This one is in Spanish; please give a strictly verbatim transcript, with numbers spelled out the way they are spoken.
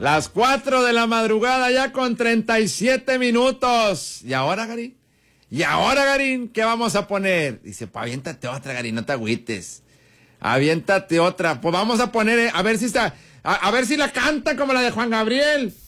Las cuatro de la madrugada ya con treinta y siete minutos. ¿Y ahora, Garín? ¿Y ahora, Garín? ¿Qué vamos a poner? Dice, pa, aviéntate otra, Garín, no te agüites. Aviéntate otra. Pues vamos a poner, eh, a ver si está, a, a ver si la canta como la de Juan Gabriel.